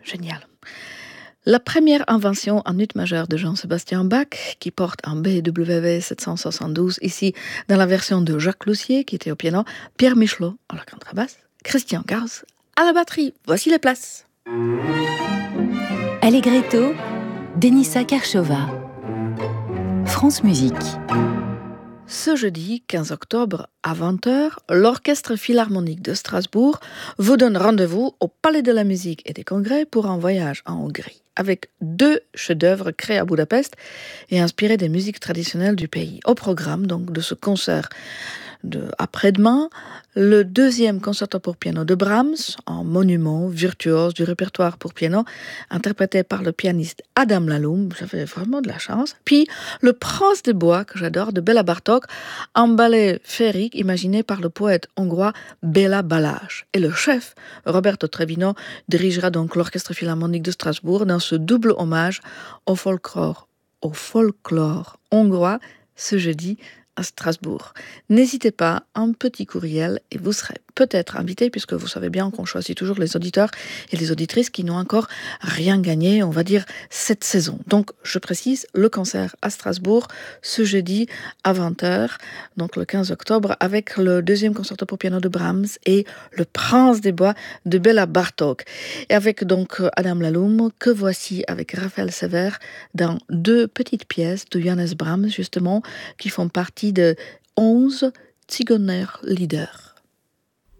Génial. La première invention en ut majeur de Jean-Sébastien Bach, qui porte un BWV 772, ici dans la version de Jacques Lussier, qui était au piano, Pierre Michelot à la contrebasse, Christian Gauss à la batterie. Voici les places. Allegretto, Denissa Karchova. France Musique. Ce jeudi 15 octobre à 20h, l'Orchestre Philharmonique de Strasbourg vous donne rendez-vous au Palais de la Musique et des Congrès pour un voyage en Hongrie, avec 2 chefs-d'œuvre créés à Budapest et inspirés des musiques traditionnelles du pays. Au programme donc de ce concert de après-demain, le 2e concerto pour piano de Brahms, un monument virtuose du répertoire pour piano, interprété par le pianiste Adam Laloum, j'avais vraiment de la chance. Puis le Prince des Bois, que j'adore, de Béla Bartók, un ballet féerique imaginé par le poète hongrois Béla Balázs. Et le chef, Roberto Trevino, dirigera donc l'Orchestre Philharmonique de Strasbourg dans ce double hommage au folklore hongrois ce jeudi à Strasbourg. N'hésitez pas, un petit courriel et vous serez peut-être invité, puisque vous savez bien qu'on choisit toujours les auditeurs et les auditrices qui n'ont encore rien gagné, on va dire, cette saison. Donc, je précise, le concert à Strasbourg, ce jeudi à 20h, donc le 15 octobre, avec le 2e concerto pour piano de Brahms et le Prince des Bois de Béla Bartók. Et avec donc Adam Laloum, que voici avec Raphaël Sévère dans 2 petites pièces de Johannes Brahms, justement, qui font partie de 11 Zigeunerlieder.